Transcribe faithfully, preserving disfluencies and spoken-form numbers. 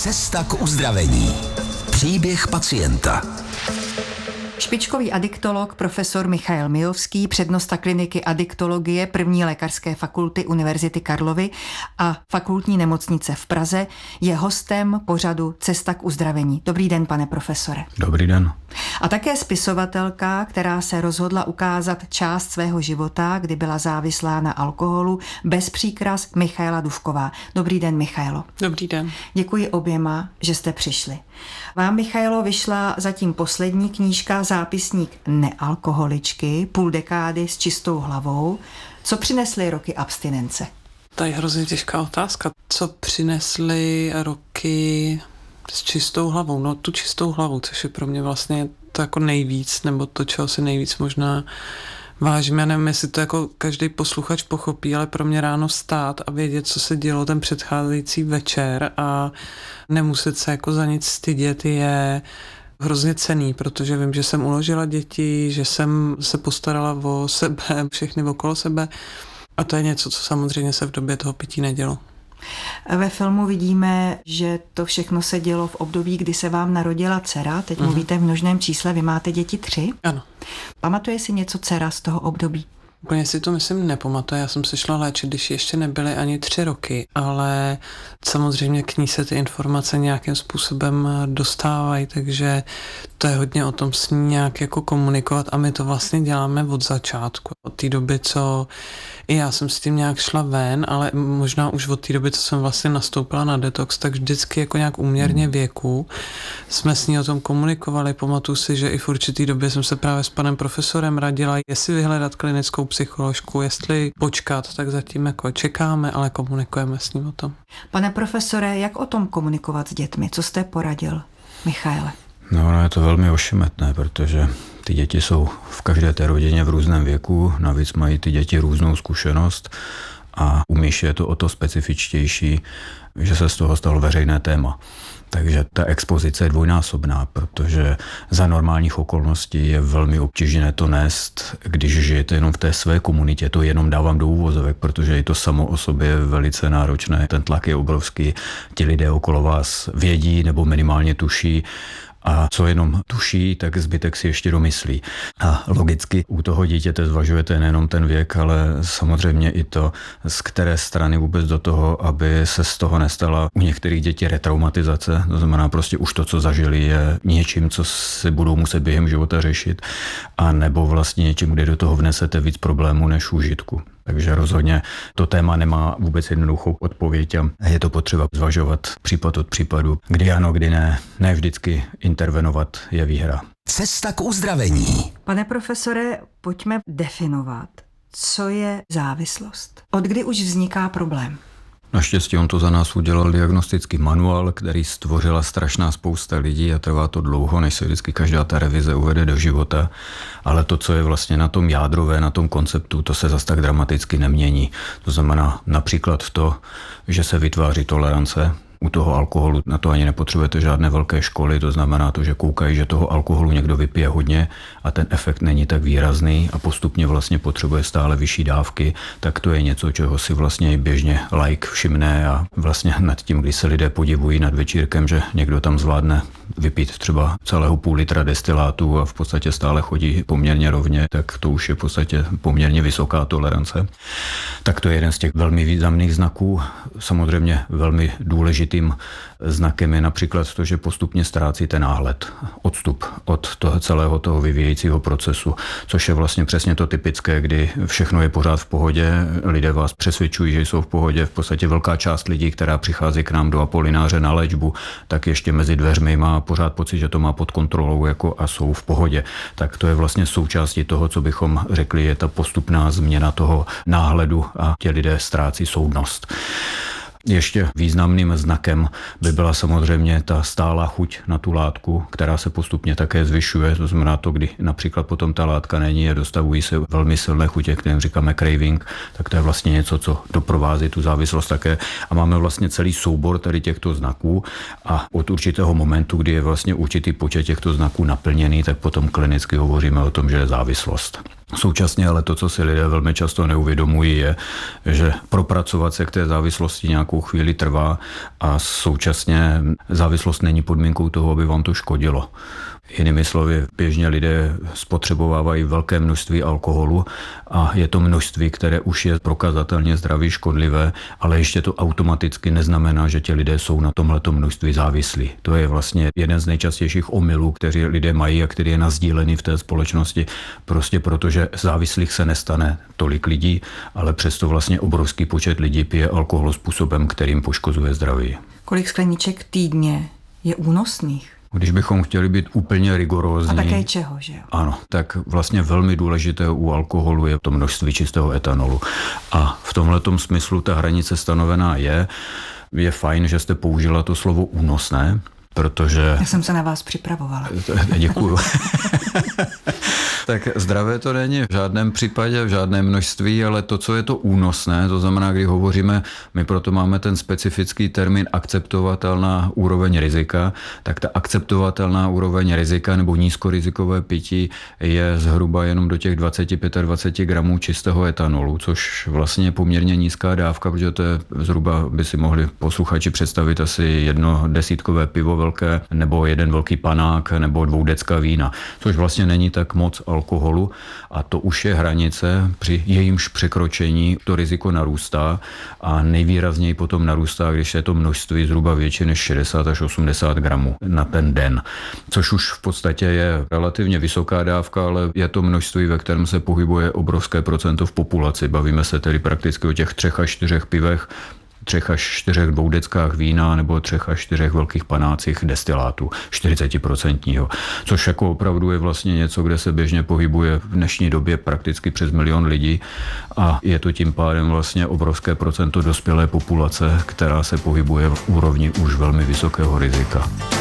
Cesta k uzdravení. Příběh pacienta. Špičkový adiktolog profesor Michail Mijovský, přednosta kliniky adiktologie první lékařské fakulty Univerzity Karlovy a fakultní nemocnice v Praze, je hostem pořadu Cesta k uzdravení. Dobrý den, pane profesore. Dobrý den. A také spisovatelka, která se rozhodla ukázat část svého života, kdy byla závislá na alkoholu, bez příkras, Michaela Dufková. Dobrý den, Michailo. Dobrý den. Děkuji oběma, že jste přišli. Vám, Michailo, vyšla zatím poslední knížka Zápisník nealkoholičky, půl dekády s čistou hlavou. Co přinesly roky abstinence? To je hrozně těžká otázka. Co přinesly roky s čistou hlavou? No tu čistou hlavu, což je pro mě vlastně to jako nejvíc, nebo to, čeho si nejvíc možná vážím. Já nevím, jestli to jako každý posluchač pochopí, ale pro mě ráno vstát a vědět, co se dělo ten předcházející večer a nemuset se jako za nic stydět je hrozně cenný, protože vím, že jsem uložila děti, že jsem se postarala o sebe, všechny okolo sebe a to je něco, co samozřejmě se v době toho pití nedělo. Ve filmu vidíme, že to všechno se dělo v období, kdy se vám narodila dcera. Teď uh-huh. mluvíte v množném čísle, vy máte děti tři. Ano. Pamatuje si něco dcera z toho období? Úplně si to myslím nepamatuje, já jsem se šla léčit, když ještě nebyly ani tři roky, ale samozřejmě k ní se ty informace nějakým způsobem dostávají, takže to je hodně o tom s ní nějak jako komunikovat a my to vlastně děláme od začátku. Od té doby, co i já jsem s tím nějak šla ven, ale možná už od té doby, co jsem vlastně nastoupila na detox, tak vždycky jako nějak úměrně věku jsme s ní o tom komunikovali. Pamatuju si, že i v určitý době jsem se právě s panem profesorem radila, jestli vyhledat klinickou psycholožku, jestli počkat, tak zatím jako čekáme, ale komunikujeme s ním o tom. Pane profesore, jak o tom komunikovat s dětmi? Co jste poradil, Michaile? No, no je to velmi ošemetné, protože ty děti jsou v každé té rodině v různém věku, navíc mají ty děti různou zkušenost a u Míši je to o to specifičtější, že se z toho stalo veřejné téma. Takže ta expozice je dvojnásobná, protože za normálních okolností je velmi obtížné to nést, když žijete jenom v té své komunitě, to jenom dávám do úvozovek, protože i to samo o sobě je velice náročné, ten tlak je obrovský, ti lidé okolo vás vědí nebo minimálně tuší, a co jenom tuší, tak zbytek si ještě domyslí. A logicky u toho dítěte zvažujete nejenom ten věk, ale samozřejmě i to, z které strany vůbec do toho, aby se z toho nestala u některých dětí retraumatizace. To znamená prostě už to, co zažili, je něčím, co si budou muset během života řešit, a nebo vlastně něčím, kde do toho vnesete víc problémů než užitku. Takže rozhodně to téma nemá vůbec jednoduchou odpověď a je to potřeba zvažovat případ od případu, kdy ano, kdy ne. Ne vždycky intervenovat je výhra. Cesta k uzdravení. Pane profesore, pojďme definovat, co je závislost. Od kdy už vzniká problém? Naštěstí on to za nás udělal diagnostický manuál, který stvořila strašná spousta lidí a trvá to dlouho, než se vždycky každá ta revize uvede do života. Ale to, co je vlastně na tom jádrové, na tom konceptu, to se zas tak dramaticky nemění. To znamená například to, že se vytváří tolerance. U toho alkoholu na to ani nepotřebujete žádné velké školy, to znamená to, že koukají, že toho alkoholu někdo vypije hodně a ten efekt není tak výrazný a postupně vlastně potřebuje stále vyšší dávky, tak to je něco, čeho si vlastně běžně laik všimne a vlastně nad tím, když se lidé podivují nad večírkem, že někdo tam zvládne vypít třeba celého půl litra destilátu a v podstatě stále chodí poměrně rovně, tak to už je v podstatě poměrně vysoká tolerance. Tak to je jeden z těch velmi významných znaků. Samozřejmě velmi důležitým znakem je například to, že postupně ztrácíte náhled, odstup od toho celého toho vyvíjejícího procesu, což je vlastně přesně to typické, kdy všechno je pořád v pohodě, lidé vás přesvědčují, že jsou v pohodě, v podstatě velká část lidí, která přichází k nám do Apolináře na léčbu, tak ještě mezi dveřmi má pořád pocit, že to má pod kontrolou jako a jsou v pohodě. Tak to je vlastně součástí toho, co bychom řekli, je ta postupná změna toho náhledu a ti lidé ztrácí soudnost. Ještě významným znakem by byla samozřejmě ta stálá chuť na tu látku, která se postupně také zvyšuje. To znamená to, kdy například potom ta látka není a dostavují se velmi silné chutě, kterým říkáme craving, tak to je vlastně něco, co doprovází tu závislost také. A máme vlastně celý soubor tady těchto znaků a od určitého momentu, kdy je vlastně určitý počet těchto znaků naplněný, tak potom klinicky hovoříme o tom, že je závislost. Současně ale to, co si lidé velmi často neuvědomují, je, že propracovat se k té závislosti nějakou chvíli trvá a současně závislost není podmínkou toho, aby vám to škodilo. Jinými slovy, běžně lidé spotřebovávají velké množství alkoholu a je to množství, které už je prokazatelně zdraví škodlivé, ale ještě to automaticky neznamená, že ti lidé jsou na tomhleto množství závislí. To je vlastně jeden z nejčastějších omylů, kteří lidé mají a který je nazdílený v té společnosti, prostě protože závislých se nestane tolik lidí, ale přesto vlastně obrovský počet lidí pije alkohol způsobem, kterým poškozuje zdraví. Kolik skleniček týdně je únosných? Když bychom chtěli být úplně rigorózní. A také čeho, že jo? Ano, tak vlastně velmi důležité u alkoholu je to množství čistého etanolu. A v tomhletom smyslu ta hranice stanovená je. Je fajn, že jste použila to slovo únosné, protože... Já jsem se na vás připravovala. Děkuju. Tak zdravé to není v žádném případě, v žádném množství, ale to, co je to únosné, to znamená, když hovoříme, my proto máme ten specifický termín akceptovatelná úroveň rizika, tak ta akceptovatelná úroveň rizika nebo nízkorizikové pití je zhruba jenom do těch dvacet až dvacet pět gramů čistého etanolu, což vlastně je poměrně nízká dávka, protože to je zhruba, by si mohli posluchači představit asi jedno desítkové pivo velké, nebo jeden velký panák, nebo dvou decka vína, což vlastně není tak moc alkoholu a to už je hranice, při jejímž překročení to riziko narůstá a nejvýrazněji potom narůstá, když je to množství zhruba větší než šedesát až osmdesát gramů na ten den, což už v podstatě je relativně vysoká dávka, ale je to množství, ve kterém se pohybuje obrovské procento v populaci. Bavíme se tedy prakticky o těch třech až čtyřech pivech, třech až čtyřech dvoudeckách vína nebo třech až čtyřech velkých panácích destilátu, čtyřicet procent, což jako opravdu je vlastně něco, kde se běžně pohybuje v dnešní době prakticky přes milion lidí a je to tím pádem vlastně obrovské procento dospělé populace, která se pohybuje v úrovni už velmi vysokého rizika.